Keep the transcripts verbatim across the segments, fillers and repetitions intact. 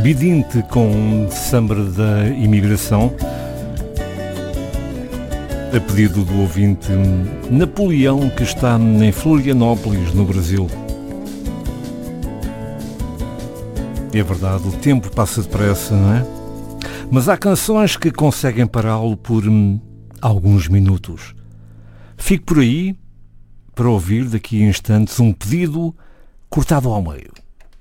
Bidinte com Samba da Imigração, a pedido do ouvinte Napoleão, que está em Florianópolis, no Brasil. É verdade, o tempo passa depressa, não é? Mas há canções que conseguem pará-lo por hum, alguns minutos. Fico por aí para ouvir daqui a instantes um pedido cortado ao meio.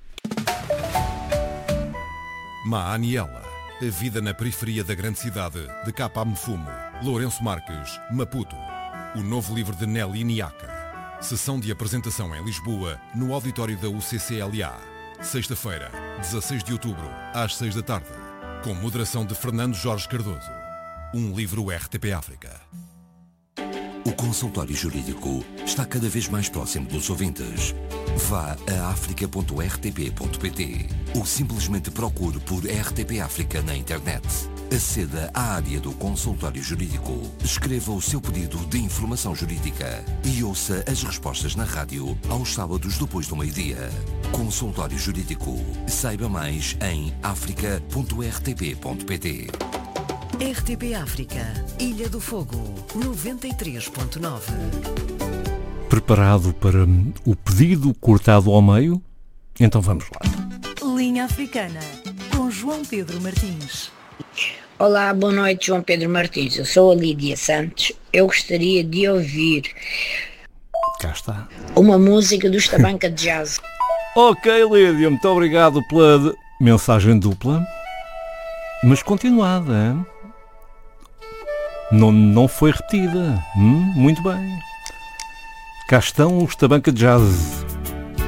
Maaniela, a vida na periferia da grande cidade de Capa Mfumo, Lourenço Marques, Maputo. O novo livro de Nelly Niaca. Sessão de apresentação em Lisboa, no auditório da U C C L A. Sexta-feira, dezasseis de outubro, às seis da tarde. Com moderação de Fernando Jorge Cardoso. Um livro R T P África. O consultório jurídico está cada vez mais próximo dos ouvintes. Vá a africa ponto r t p ponto p t ou simplesmente procure por R T P África na internet. Aceda à área do consultório jurídico, escreva o seu pedido de informação jurídica e ouça as respostas na rádio aos sábados depois do meio-dia. Consultório Jurídico. Saiba mais em africa ponto r t p ponto p t. R T P África, Ilha do Fogo, noventa e três ponto nove. Preparado para o pedido cortado ao meio? Então vamos lá. Linha Africana, com João Pedro Martins. Olá, boa noite, João Pedro Martins. Eu sou a Lídia Santos. Eu gostaria de ouvir Cá está. uma música dos Tabanca de Jazz. Ok, Lídia, muito obrigado pela mensagem dupla, mas continuada, hein? Não, não foi repetida. Hum, muito bem. Cá estão os Tabanca de Jazz.